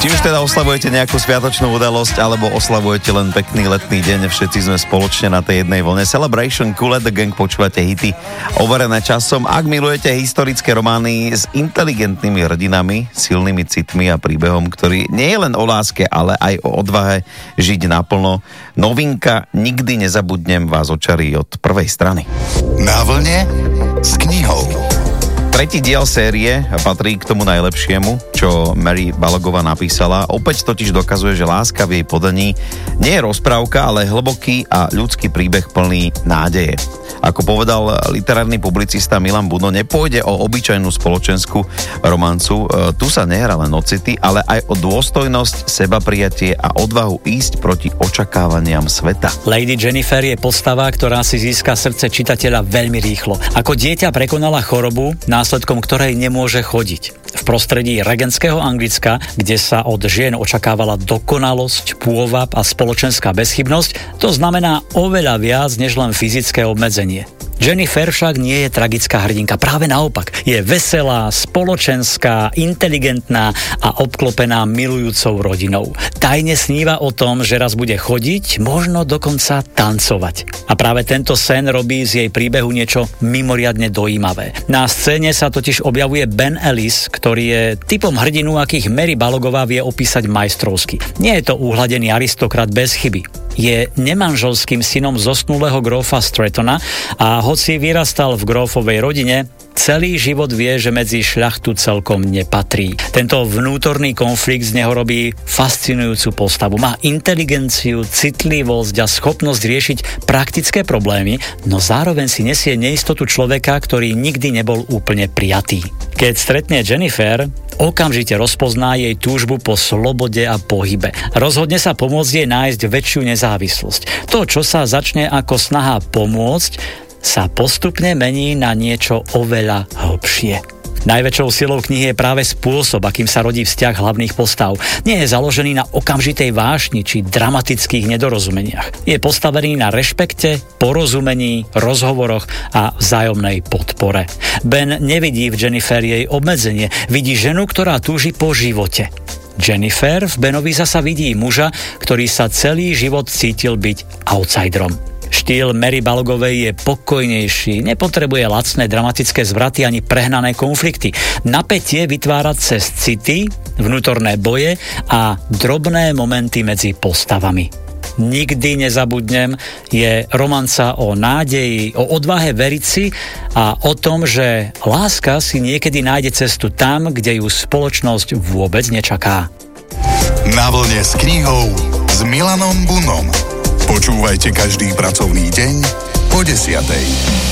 Či už teda oslavujete nejakú sviatočnú udalosť, alebo oslavujete len pekný letný deň, všetci sme spoločne na tej jednej vlne. Celebration, Kool and the Gang, počúvate hity overené časom. Ak milujete historické romány s inteligentnými hrdinami, silnými citmi a príbehom, ktorý nie je len o láske, ale aj o odvahe žiť naplno, novinka Nikdy nezabudnem vás očarí od prvej strany. Na vlne s knihou. Tretí diel série patrí k tomu najlepšiemu, čo Mary Balogová napísala. Opäť totiž dokazuje, že láska v jej podaní nie je rozprávka, ale hlboký a ľudský príbeh plný nádeje. Ako povedal literárny publicista Milan Buno, nepôjde o obyčajnú spoločenskú romancu. Tu sa nehrá len o city, ale aj o dôstojnosť, sebaprijatie a odvahu ísť proti očakávaniam sveta. Lady Jennifer je postava, ktorá si získa srdce čitateľa veľmi rýchlo. Ako dieťa prekonala chorobu, následkom ktorej nemôže chodiť. V prostredí regentského Anglicka, kde sa od žien očakávala dokonalosť, pôvab a spoločenská bezchybnosť, to znamená oveľa viac než len fyzické obmedzenie. Jennifer však nie je tragická hrdinka, práve naopak. Je veselá, spoločenská, inteligentná a obklopená milujúcou rodinou. Tajne sníva o tom, že raz bude chodiť, možno dokonca tancovať. A práve tento sen robí z jej príbehu niečo mimoriadne dojímavé. Na scéne sa totiž objavuje Ben Ellis, ktorý je typom hrdinu, akých Mary Balogová vie opísať majstrovsky. Nie je to uhladený aristokrat bez chyby. Je nemanželským synom zosnulého grófa Stratona a hoci vyrastal v grófovej rodine, celý život vie, že medzi šľachtu celkom nepatrí. Tento vnútorný konflikt z neho robí fascinujúcu postavu. Má inteligenciu, citlivosť a schopnosť riešiť praktické problémy, no zároveň si nesie neistotu človeka, ktorý nikdy nebol úplne prijatý. Keď stretne Jennifer, okamžite rozpozná jej túžbu po slobode a pohybe. Rozhodne sa pomôcť jej nájsť väčšiu nezávislosť. To, čo sa začne ako snaha pomôcť, sa postupne mení na niečo oveľa hlbšie. Najväčšou silou knihy je práve spôsob, akým sa rodí vzťah hlavných postav. Nie je založený na okamžitej vášni či dramatických nedorozumeniach. Je postavený na rešpekte, porozumení, rozhovoroch a vzájomnej podpore. Ben nevidí v Jennifer jej obmedzenie, vidí ženu, ktorá túži po živote. Jennifer v Benovi zasa vidí muža, ktorý sa celý život cítil byť outsiderom. Štýl Mary Balogovej je pokojnejší, nepotrebuje lacné dramatické zvraty ani prehnané konflikty. Napätie vytvára cez city, vnútorné boje a drobné momenty medzi postavami. Nikdy nezabudnem je romanca o nádeji, o odvahe veriť si a o tom, že láska si niekedy nájde cestu tam, kde ju spoločnosť vôbec nečaká. Na vlne s knihou s Milanom Bunom. Počúvajte každý pracovný deň po 10:00.